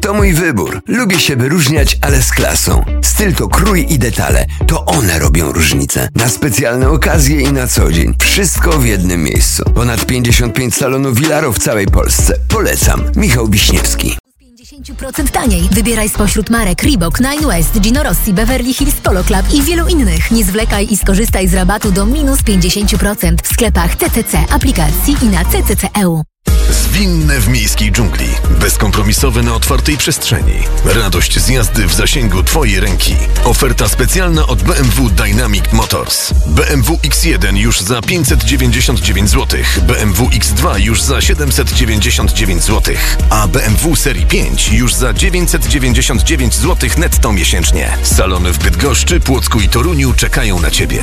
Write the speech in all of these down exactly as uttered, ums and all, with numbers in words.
To mój wybór. Lubię się wyróżniać, ale z klasą. Styl to krój i detale. To one robią różnicę. Na specjalne okazje i na co dzień. Wszystko w jednym miejscu. Ponad pięćdziesiąt pięć salonów Vilaro w całej Polsce. Polecam. Michał Wiśniewski. pięćdziesiąt procent taniej. Wybieraj spośród marek Reebok, Nine West, Gino Rossi, Beverly Hills Polo Club i wielu innych. Nie zwlekaj i skorzystaj z rabatu do minus pięćdziesiąt procent w sklepach C C C, aplikacji i na c c c kropka e u. Zwinne w miejskiej dżungli. Bezkompromisowe na otwartej przestrzeni. Radość z jazdy w zasięgu Twojej ręki. Oferta specjalna od B M W Dynamic Motors. B M W X jeden już za pięćset dziewięćdziesiąt dziewięć złotych. B M W X dwa już za siedemset dziewięćdziesiąt dziewięć złotych. A B M W serii pięć już za dziewięćset dziewięćdziesiąt dziewięć złotych netto miesięcznie. Salony w Bydgoszczy, Płocku i Toruniu czekają na Ciebie.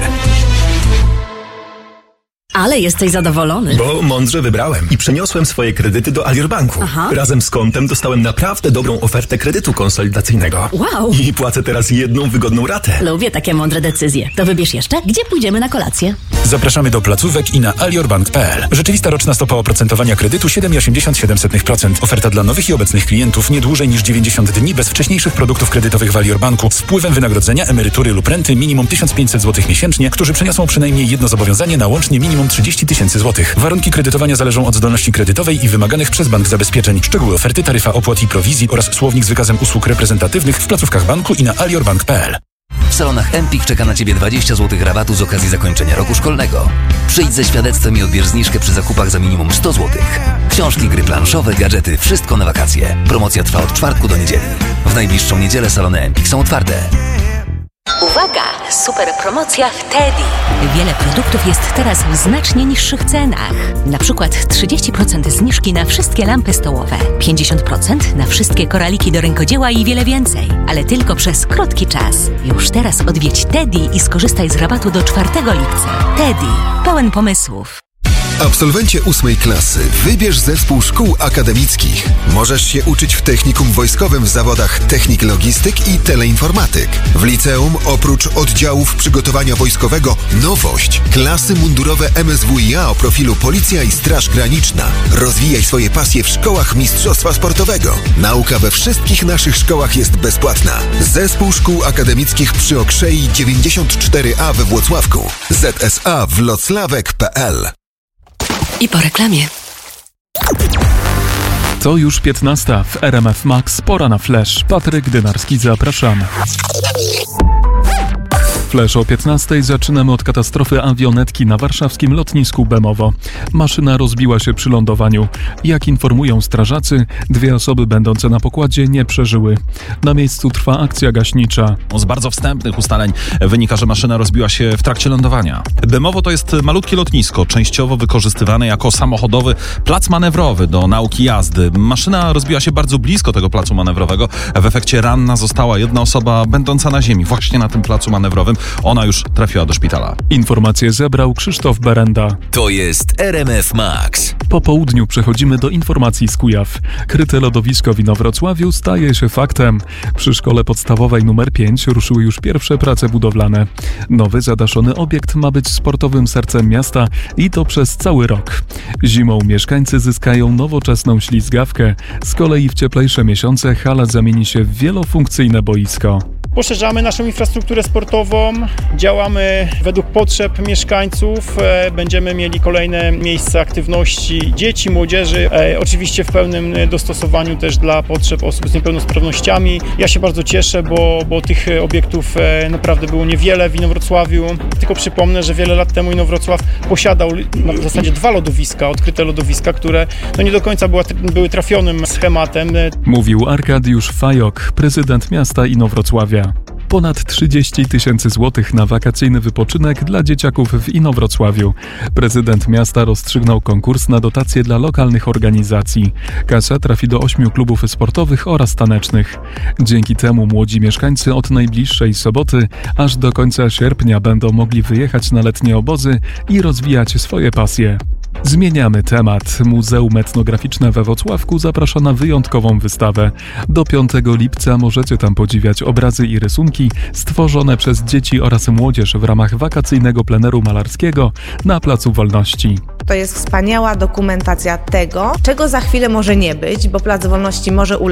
Ale jesteś zadowolony. Bo mądrze wybrałem i przeniosłem swoje kredyty do Alior Banku. Aha. Razem z kontem dostałem naprawdę dobrą ofertę kredytu konsolidacyjnego. Wow. I płacę teraz jedną wygodną ratę. Lubię takie mądre decyzje. To wybierz jeszcze, gdzie pójdziemy na kolację. Zapraszamy do placówek i na aliorbank kropka p l. Rzeczywista roczna stopa oprocentowania kredytu siedem przecinek osiemdziesiąt siedem procent. Oferta dla nowych i obecnych klientów nie dłużej niż dziewięćdziesiąt dni bez wcześniejszych produktów kredytowych w Alior Banku z wpływem wynagrodzenia, emerytury lub renty minimum tysiąc pięćset złotych miesięcznie, którzy przeniosą przynajmniej jedno zobowiązanie na łącznie minimum trzydzieści tysięcy złotych. Warunki kredytowania zależą od zdolności kredytowej i wymaganych przez bank zabezpieczeń. Szczegóły oferty, taryfa opłat i prowizji oraz słownik z wykazem usług reprezentatywnych w placówkach banku i na aliorbank kropka p l. W salonach Empik czeka na Ciebie dwadzieścia złotych rabatu z okazji zakończenia roku szkolnego. Przyjdź ze świadectwem i odbierz zniżkę przy zakupach za minimum sto złotych. Książki, gry planszowe, gadżety, wszystko na wakacje. Promocja trwa od czwartku do niedzieli. W najbliższą niedzielę salony Empik są otwarte. Uwaga! Super promocja w Teddy. Wiele produktów jest teraz w znacznie niższych cenach. Na przykład trzydzieści procent zniżki na wszystkie lampy stołowe, pięćdziesiąt procent na wszystkie koraliki do rękodzieła i wiele więcej. Ale tylko przez krótki czas. Już teraz odwiedź Teddy i skorzystaj z rabatu do czwartego lipca. Teddy. Pełen pomysłów. Absolwencie ósmej klasy, wybierz zespół szkół akademickich. Możesz się uczyć w technikum wojskowym w zawodach technik logistyk i teleinformatyk. W liceum oprócz oddziałów przygotowania wojskowego nowość. Klasy mundurowe M S W i A o profilu Policja i Straż Graniczna. Rozwijaj swoje pasje w szkołach mistrzostwa sportowego. Nauka we wszystkich naszych szkołach jest bezpłatna. Zespół szkół akademickich przy Okrzei dziewięćdziesiąt cztery A we Włocławku. Z S A wloclawek kropka p l. I po reklamie. To już piętnasta w R M F Max. Pora na Flash. Patryk Dynarski, zapraszamy. Flash o piętnastej zaczynamy od katastrofy awionetki na warszawskim lotnisku Bemowo. Maszyna rozbiła się przy lądowaniu. Jak informują strażacy, dwie osoby będące na pokładzie nie przeżyły. Na miejscu trwa akcja gaśnicza. Z bardzo wstępnych ustaleń wynika, że maszyna rozbiła się w trakcie lądowania. Bemowo to jest malutkie lotnisko, częściowo wykorzystywane jako samochodowy plac manewrowy do nauki jazdy. Maszyna rozbiła się bardzo blisko tego placu manewrowego. W efekcie ranna została jedna osoba będąca na ziemi, właśnie na tym placu manewrowym. Ona już trafiła do szpitala. Informacje zebrał Krzysztof Berenda. To jest R M F Max. Po południu przechodzimy do informacji z Kujaw. Kryte lodowisko w Inowrocławiu staje się faktem. Przy szkole podstawowej numer pięć ruszyły już pierwsze prace budowlane. Nowy zadaszony obiekt ma być sportowym sercem miasta i to przez cały rok. Zimą mieszkańcy zyskają nowoczesną ślizgawkę. Z kolei w cieplejsze miesiące hala zamieni się w wielofunkcyjne boisko. Poszerzamy naszą infrastrukturę sportową, działamy według potrzeb mieszkańców, będziemy mieli kolejne miejsca aktywności dzieci, młodzieży, oczywiście w pełnym dostosowaniu też dla potrzeb osób z niepełnosprawnościami. Ja się bardzo cieszę, bo, bo tych obiektów naprawdę było niewiele w Inowrocławiu. Tylko przypomnę, że wiele lat temu Inowrocław posiadał w zasadzie dwa lodowiska, odkryte lodowiska, które no nie do końca była, były trafionym schematem. Mówił Arkadiusz Fajok, prezydent miasta Inowrocławia. Ponad trzydzieści tysięcy złotych na wakacyjny wypoczynek dla dzieciaków w Inowrocławiu. Prezydent miasta rozstrzygnął konkurs na dotacje dla lokalnych organizacji. Kasa trafi do ośmiu klubów sportowych oraz tanecznych. Dzięki temu młodzi mieszkańcy od najbliższej soboty aż do końca sierpnia będą mogli wyjechać na letnie obozy i rozwijać swoje pasje. Zmieniamy temat. Muzeum Etnograficzne we Włocławku zaprasza na wyjątkową wystawę. Do piątego lipca możecie tam podziwiać obrazy i rysunki stworzone przez dzieci oraz młodzież w ramach wakacyjnego pleneru malarskiego na Placu Wolności. To jest wspaniała dokumentacja tego, czego za chwilę może nie być, bo Plac Wolności może ulec